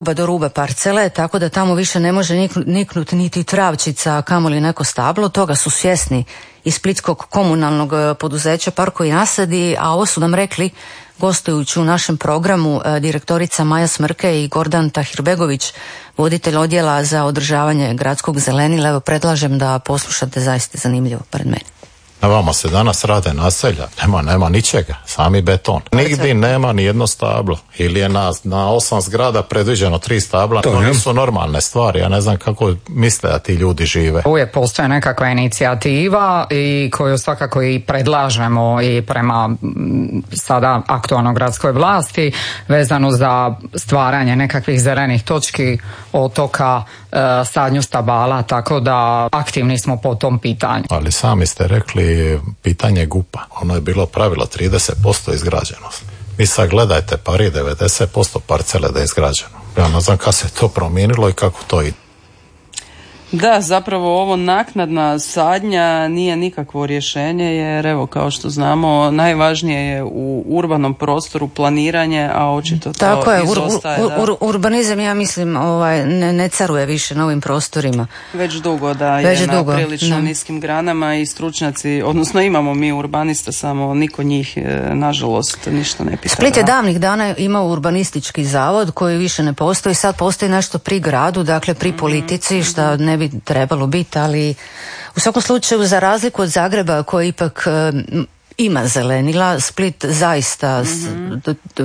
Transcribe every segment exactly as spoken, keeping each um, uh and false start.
do ruba parcele, tako da tamo više ne može niknuti niti travčica, a kamoli neko stablo. Toga su svjesni iz splitskog komunalnog poduzeća Parkovi nasadi, a ovo su nam rekli gostujući u našem programu direktorica Maja Smrke i Gordan Tahirbegović, voditelj odjela za održavanje gradskog zelenila. Evo, predlažem da poslušate, zaista zanimljivo pred meni. Na vama se danas rade naselja, nema, nema ničega, sami beton. Nigdje nema ni jedno stablo. Ili je na, na osam zgrada predviđeno tri stabla, to nisu normalne stvari. Ja ne znam kako misle da ti ljudi žive. Uvijek postoje nekakva inicijativa i koju svakako i predlažemo i prema sada aktualnoj gradskoj vlasti vezano za stvaranje nekakvih zelenih točki, otoka, sadnju stabala, tako da aktivni smo po tom pitanju. Ali sami ste rekli pitanje G U P-a. Ono je bilo pravilo trideset posto izgrađenost. Vi sad gledajte pari devedeset posto parcele da je izgrađeno. Ja ne znam kako se to promijenilo i kako to ide. Da, zapravo ovo naknadna sadnja nije nikakvo rješenje, jer evo, kao što znamo, najvažnije je u urbanom prostoru planiranje, a očito to Tako je, izostaje. Ur, ur, ur, urbanizam, ja mislim, ovaj, ne, ne caruje više na ovim prostorima. Već dugo, da, Već je dugo. na prilično no. niskim granama i stručnjaci, odnosno imamo mi urbanista, samo niko njih, nažalost, ništa ne pita. Split je davnih dana imao urbanistički zavod koji više ne postoji, sad postoji nešto pri gradu, dakle pri politici, mm-hmm. što ne bi trebalo biti, ali u svakom slučaju, za razliku od Zagreba koji ipak um, ima zelenila, Split zaista mm-hmm.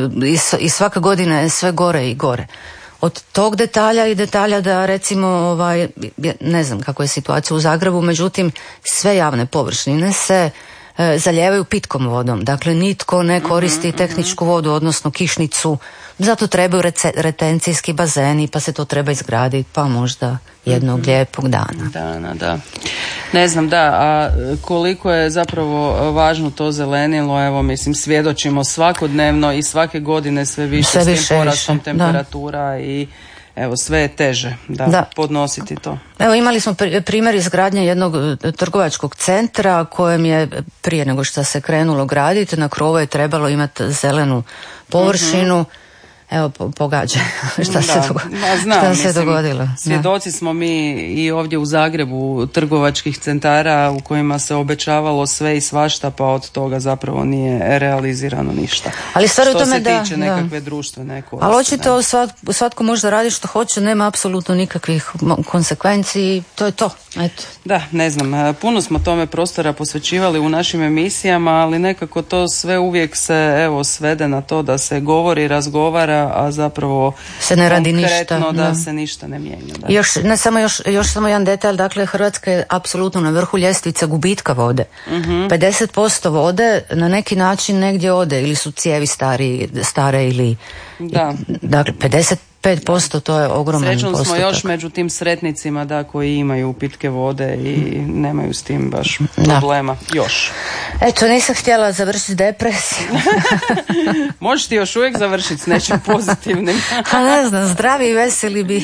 i, i svaka godina je sve gore i gore. Od tog detalja i detalja da recimo, ovaj, ne znam kako je situacija u Zagrebu, međutim sve javne površine se e, zalijevaju pitkom vodom. Dakle, nitko ne koristi mm-hmm. tehničku vodu, odnosno kišnicu. Zato trebaju rece, retencijski bazeni, pa se to treba izgraditi, pa možda jednog mm-hmm. lijepog dana. Dana, da. Ne znam, da, a koliko je zapravo važno to zelenilo, evo, mislim, svjedočimo svakodnevno i svake godine sve više sve s tim više, porastom više. temperatura da. i evo, sve je teže da, da podnositi to. Evo, imali smo primjer izgradnje jednog trgovačkog centra kojem je prije nego što se krenulo graditi, na krovu je trebalo imati zelenu površinu. Mm-hmm. Evo, pogađaj šta da, se, dogod... Ma, znam, šta se mislim, dogodilo. Svjedoci smo mi i ovdje u Zagrebu trgovačkih centara u kojima se obećavalo sve i svašta, pa od toga zapravo nije realizirano ništa. Ali stvar u tome da... Što se tiče nekakve da. društvene koristi. Ali očito svat, svatko može radi što hoće, nema apsolutno nikakvih konsekvenci, to je to. Eto. Da, ne znam, puno smo tome prostora posvećivali u našim emisijama, ali nekako to sve uvijek se evo svede na to da se govori, razgovara, a zapravo se ne radi ništa, da, da se ništa ne mijenja. Da. Još, ne samo, još, još samo jedan detalj, dakle Hrvatska je apsolutno na vrhu ljestvice gubitka vode. Mm-hmm. pedeset posto vode na neki način negdje ode, ili su cijevi stari, stare ili... Da. Dakle, pedeset pet posto to je ogroman Srećom postotak. Smo još među tim sretnicima da koji imaju pitke vode i nemaju s tim baš problema. Da. Još. Eto, nisam htjela završiti depresiju. Možeš ti još uvijek završiti s nečim pozitivnim. A ne znam, zdravi i veseli bi.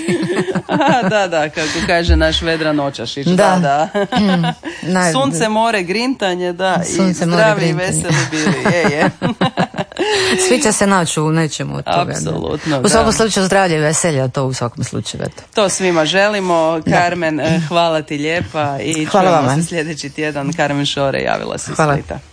Da, da, kako kaže naš Vedran Očašić. Da, da. da. Sunce, more, grintanje, da. Sunce, i zdravi i veseli bili. Je, je. Svi će se naći u nečemu od toga. Apsolutno, u svakom slučaju zdravlje i veselja, to u svakom slučaju. Eto. To svima želimo. Carmen, da. hvala ti lijepa i hvala čujemo vam. se sljedeći tjedan. Carmen Šore javila se iz Splita.